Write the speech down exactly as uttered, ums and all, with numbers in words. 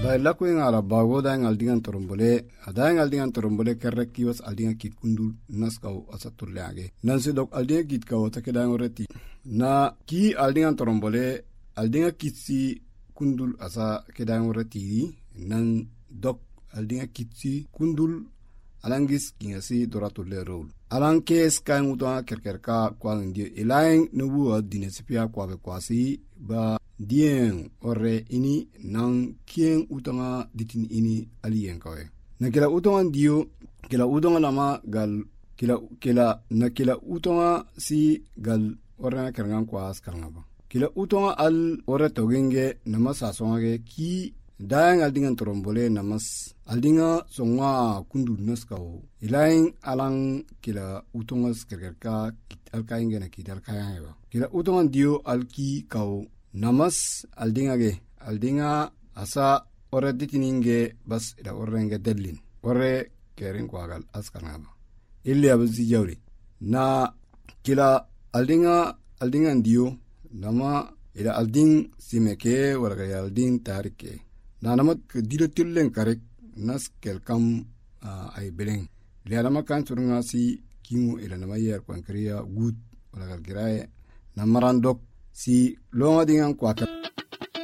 Ba la ko ngala bago da ngal dingan torombole ada ngal dingan torombole kerrek kiwas aldinga kit kundul naskaw asatur lage nan se dok aldinga kit kaw ta keda ngoreti na ki aldingan torombole aldinga kit si kundul asa keda ngoreti nan dok aldinga kit si kundul alangis kingasi doratul lerol alanke sky muta kerkerka kwang die elain nubu dinesipia kwa be kwasi ba dien ore ini nang kien utanga ditin ini alien kawe na kila utanga dio kila utanga lama gal kila kila na kila utanga si gal ore kerangan kwas karangaba kila utanga al ore togenge namasa songe ki dayang aldingan torombole namas aldinga songa kundu naskaw ilain alang kila utonga skerkerka alkainge na kidal kayanga kila utonga dio alki kaw namas aldinga ge aldinga asa ore ditininge bas ida orenge delin ore kering kwagal askanaba illi abzi jawri na kila aldinga aldinga dio nama ida alding simeke wala ga alding tarike na nama dilo tillen karek nas kelkam uh, ay beleng le nama kan surunga si kingu ila nama yer kwankriya gut wala gal giraye na marandok si longa dingan kwaka